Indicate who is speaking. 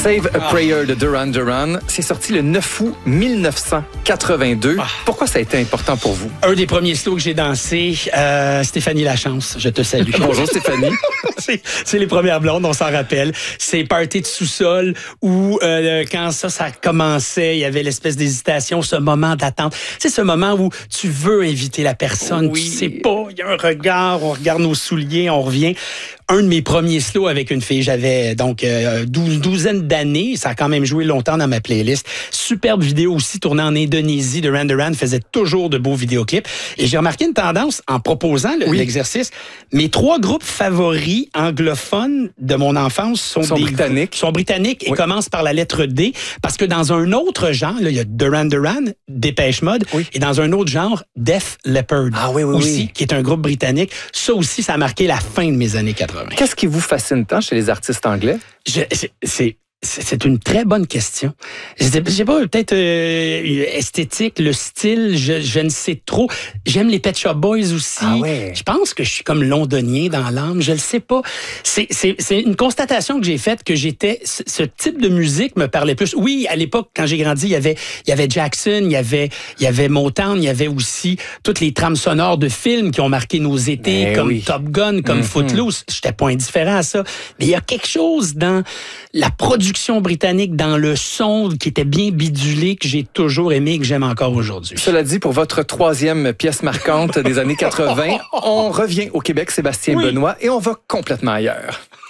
Speaker 1: Save a Prayer de Duran Duran. C'est sorti le 9 août 1982. Pourquoi ça a été important pour vous?
Speaker 2: Un des premiers slows que j'ai dansé, Stéphanie Lachance, je te salue.
Speaker 1: Bonjour Stéphanie.
Speaker 2: c'est les premières blondes, on s'en rappelle. C'est party de sous-sol où quand ça commençait, il y avait l'espèce d'hésitation, ce moment d'attente. C'est ce moment où tu veux inviter la personne, tu sais pas, il y a un regard, on regarde nos souliers, on revient. Un de mes premiers slows avec une fille, j'avais donc douzaine d'années, ça a quand même joué longtemps dans ma playlist. Superbe vidéo aussi tournée en Indonésie. Duran Duran faisait toujours de beaux vidéoclips. Et j'ai remarqué une tendance en proposant l'exercice. Mes 3 groupes favoris anglophones de mon enfance sont britanniques et commencent par la lettre D, parce que dans un autre genre, là, il y a Duran Duran, Dépêche Mode, et dans un autre genre, Def Leppard aussi, qui est un groupe britannique. Ça aussi, ça a marqué la fin de mes années 80.
Speaker 1: Qu'est-ce qui vous fascine tant chez les artistes anglais?
Speaker 2: C'est une très bonne question. Je sais pas, peut-être esthétique, le style, je ne sais trop. J'aime les Pet Shop Boys aussi. Je pense que je suis comme londonien dans l'âme, je le sais pas. C'est une constatation que j'ai faite, que ce type de musique me parlait plus. Oui, à l'époque, quand j'ai grandi, il y avait Jackson, il y avait Motown, il y avait aussi toutes les trames sonores de films qui ont marqué nos étés, comme Top Gun, comme Footloose. J'étais pas indifférent à ça. Mais il y a quelque chose dans la production britannique, dans le son qui était bien bidulé, que j'ai toujours aimé et que j'aime encore aujourd'hui.
Speaker 1: Cela dit, pour votre 3e pièce marquante des années 80, on revient au Québec, Sébastien Benoît, et on va complètement ailleurs.